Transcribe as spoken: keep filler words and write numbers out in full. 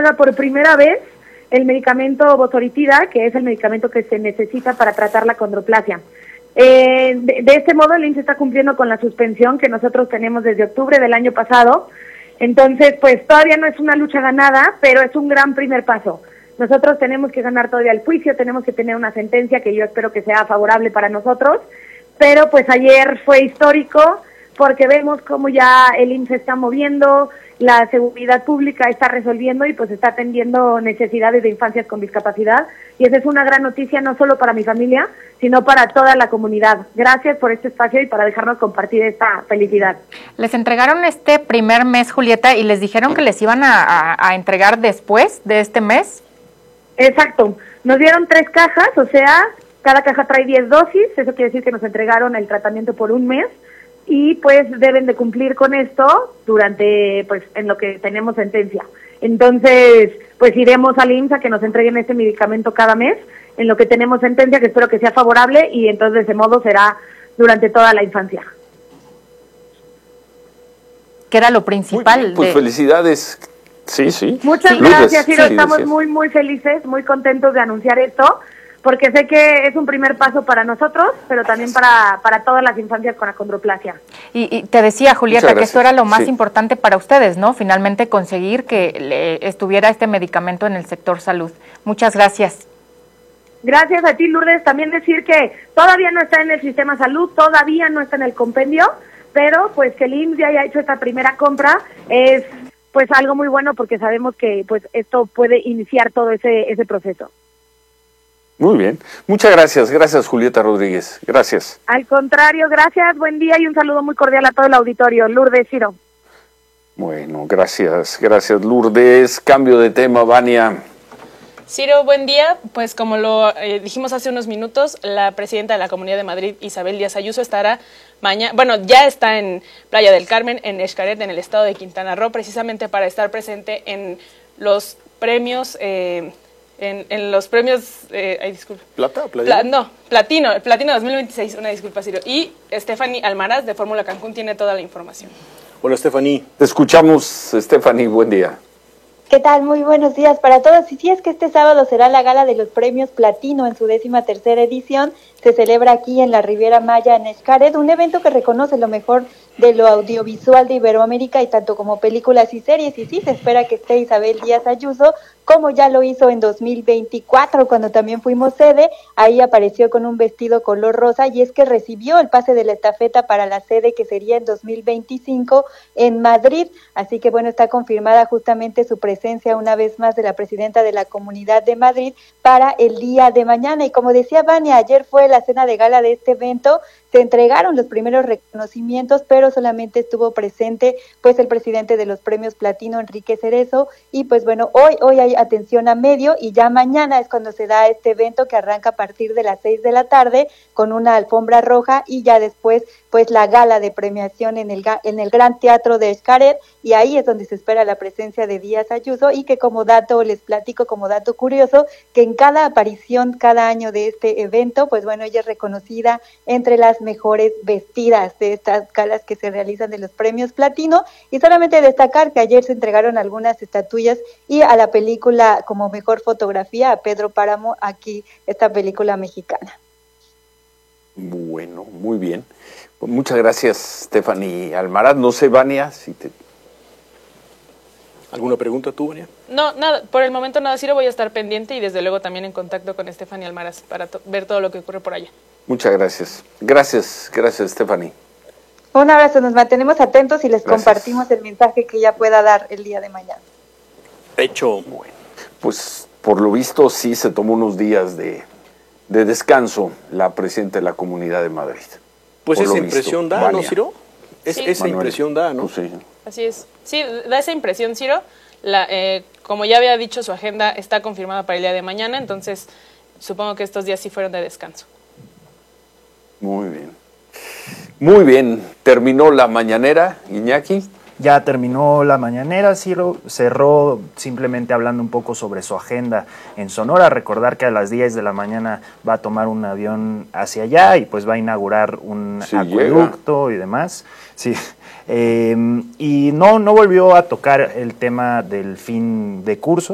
paga por primera vez el medicamento bozoritida, que es el medicamento que se necesita para tratar la condroplasia. Eh, de, de este modo, el I M S S está cumpliendo con la suspensión que nosotros tenemos desde octubre del año pasado. Entonces, pues todavía no es una lucha ganada, pero es un gran primer paso. Nosotros tenemos que ganar todavía el juicio, tenemos que tener una sentencia que yo espero que sea favorable para nosotros, pero pues ayer fue histórico porque vemos cómo ya el I M S S se está moviendo, la seguridad pública está resolviendo y pues está atendiendo necesidades de infancias con discapacidad, y esa es una gran noticia no solo para mi familia, sino para toda la comunidad. Gracias por este espacio y para dejarnos compartir esta felicidad. Les entregaron este primer mes, Julieta, y les dijeron que les iban a, a, a entregar después de este mes. Exacto, nos dieron tres cajas, o sea, cada caja trae diez dosis, eso quiere decir que nos entregaron el tratamiento por un mes, y pues deben de cumplir con esto durante, pues, en lo que tenemos sentencia. Entonces, pues iremos al I M S S a que nos entreguen este medicamento cada mes, en lo que tenemos sentencia, que espero que sea favorable, y entonces de ese modo será durante toda la infancia. Que era lo principal. Muy bien, pues de... felicidades. Sí, sí. Muchas sí. gracias, Ciro. Sí, Estamos decías. muy, muy felices, muy contentos de anunciar esto, porque sé que es un primer paso para nosotros, pero también para, para todas las infancias con achondroplasia. Y, y te decía, Julieta, que esto era lo más sí. importante para ustedes, ¿no? Finalmente conseguir que le estuviera este medicamento en el sector salud. Muchas gracias. Gracias a ti, Lourdes. También decir que todavía no está en el sistema salud, todavía no está en el compendio, pero pues que el I M S S ya haya hecho esta primera compra es pues algo muy bueno, porque sabemos que pues esto puede iniciar todo ese ese proceso. Muy bien. Muchas gracias. Gracias, Julieta Rodríguez. Gracias. Al contrario, gracias, buen día y un saludo muy cordial a todo el auditorio. Lourdes, Ciro. Bueno, gracias. Gracias, Lourdes. Cambio de tema, Vania. Ciro, buen día. Pues como lo eh, dijimos hace unos minutos, la presidenta de la Comunidad de Madrid, Isabel Díaz Ayuso, estará mañana, bueno, ya está en Playa del Carmen, en Xcaret, en el estado de Quintana Roo, precisamente para estar presente en los premios, eh, en, en los premios, eh, ay, disculpa. ¿Plata? Pla, no, Platino, Platino dos mil veintiséis, una disculpa, Ciro. Y Stephanie Almaraz, de Fórmula Cancún, tiene toda la información. Hola, Stephanie. Te escuchamos, Stephanie, buen día. ¿Qué tal? Muy buenos días para todos. Y sí, es que este sábado será la gala de los premios Platino en su décima tercera edición. Se celebra aquí en la Riviera Maya, en Xcaret, un evento que reconoce lo mejor de lo audiovisual de Iberoamérica, y tanto como películas y series. Y sí, se espera que esté Isabel Díaz Ayuso, como ya lo hizo en dos mil veinticuatro, cuando también fuimos sede. Ahí apareció con un vestido color rosa, y es que recibió el pase de la estafeta para la sede que sería en dos mil veinticinco en Madrid. Así que bueno, está confirmada justamente su presencia una vez más de la presidenta de la Comunidad de Madrid para el día de mañana. Y como decía Vania, ayer fue la cena de gala de este evento. Se entregaron los primeros reconocimientos, pero solamente estuvo presente pues el presidente de los premios Platino, Enrique Cerezo. Y pues bueno, hoy hoy hay atención a medio, y ya mañana es cuando se da este evento, que arranca a partir de las seis de la tarde con una alfombra roja, y ya después pues la gala de premiación en el en el Gran Teatro de Xcaret, y ahí es donde se espera la presencia de Díaz Ayuso. Y que como dato les platico, como dato curioso, que en cada aparición cada año de este evento, pues bueno, ella es reconocida entre las mejores vestidas de estas galas que se realizan de los premios Platino. Y solamente destacar que ayer se entregaron algunas estatuillas, y a la película como mejor fotografía a Pedro Páramo, aquí esta película mexicana. Bueno, muy bien. Pues muchas gracias, Stephanie Almaraz. No sé, Vania, si te... ¿Alguna pregunta tú, Vania? No, nada, por el momento nada, Ciro, voy a estar pendiente y desde luego también en contacto con Stephanie Almaraz para to ver todo lo que ocurre por allá. Muchas gracias. Gracias, gracias, Stephanie. Un abrazo, nos mantenemos atentos y les Gracias. Compartimos el mensaje que ella pueda dar el día de mañana. Hecho. Bueno, pues por lo visto sí se tomó unos días de, de descanso la presidenta de la Comunidad de Madrid. Pues por esa lo impresión visto, da, Vania. ¿no, Ciro? Es, Sí. esa Manuel. impresión da, ¿no? Pues sí. Así es. Sí, da esa impresión, Ciro. La, eh, como ya había dicho, su agenda está confirmada para el día de mañana, entonces supongo que estos días sí fueron de descanso. Muy bien. Muy bien. Terminó la mañanera, Iñaki. Ya terminó la mañanera, Ciro, cerró simplemente hablando un poco sobre su agenda en Sonora. Recordar que a las diez de la mañana va a tomar un avión hacia allá y pues va a inaugurar un Sí, acueducto y demás. Sí. Eh, y no, no volvió a tocar el tema del fin de curso.